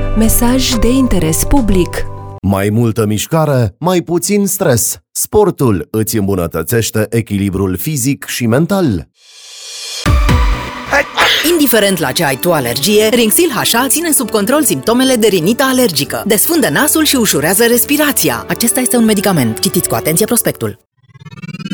Mesaj de interes public. Mai multă mișcare, mai puțin stres. Sportul îți îmbunătățește echilibrul fizic și mental. Indiferent la ce ai tu alergie, Rinxil HA ține sub control simptomele de rinită alergică. Desfundă nasul și ușurează respirația. Acesta este un medicament. Citiți cu atenție prospectul.